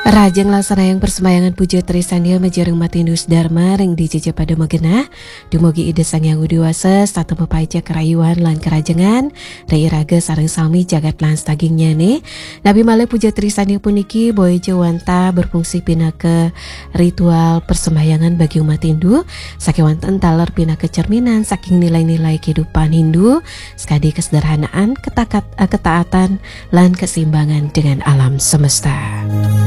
Rajeng laksana yang persembayangan puja trisandia majareng matindus dharma ring dijejeh pada megenah dumugi ide sang yang widiwasa satu mepaica kerayuan lan kerajengan rai raga sareng sami jagat lan staging nyane nabi malih puja trisandia puniki boyo jawanta berfungsi pinaka ritual persembayangan bagi umat Hindu saking wonten taler pinaka cerminan saking nilai-nilai kehidupan Hindu sekadi kesederhanaan ketaatan lan keseimbangan dengan alam semesta.